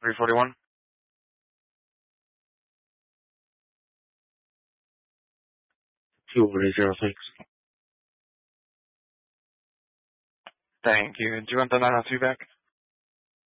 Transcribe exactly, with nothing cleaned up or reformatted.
three forty-one. two one eight zero six. Thank you. Do you want the nine oh two back?